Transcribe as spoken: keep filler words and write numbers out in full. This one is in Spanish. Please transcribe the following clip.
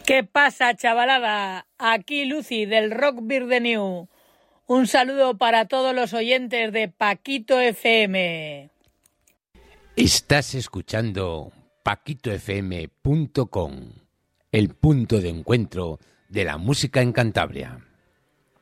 ¿Qué pasa, chavalada? Aquí Lucy del Rock Bird New. Un saludo para todos los oyentes de Paquito F M. Estás escuchando paquito f m punto com, el punto de encuentro de la música en Cantabria.